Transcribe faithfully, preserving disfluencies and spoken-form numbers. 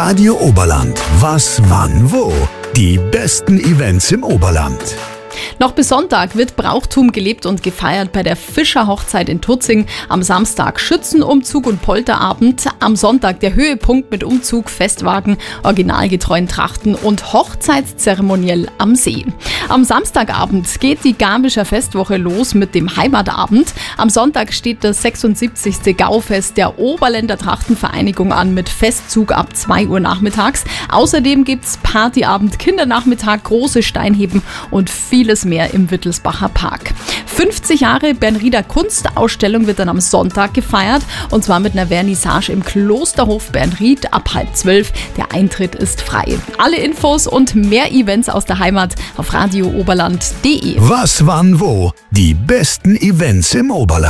Radio Oberland. Was, wann, wo? Die besten Events im Oberland. Noch bis Sonntag wird Brauchtum gelebt und gefeiert bei der Fischerhochzeit in Tutzing. Am Samstag Schützenumzug und Polterabend. Am Sonntag der Höhepunkt mit Umzug, Festwagen, originalgetreuen Trachten und Hochzeitszeremoniell am See. Am Samstagabend geht die Garmischer Festwoche los mit dem Heimatabend. Am Sonntag steht das sechsundsiebzigste Gaufest der Oberländer Trachtenvereinigung an mit Festzug ab zwei Uhr nachmittags. Außerdem gibt's Partyabend, Kindernachmittag, große Steinheben und vieles mehr im Wittelsbacher Park. fünfzig Jahre Bernrieder Kunstausstellung wird dann am Sonntag gefeiert und zwar mit einer Vernissage im Klosterhof Bernried ab halb zwölf. Der Eintritt ist frei. Alle Infos und mehr Events aus der Heimat auf radio oberland punkt de. Was, wann, wo? Die besten Events im Oberland.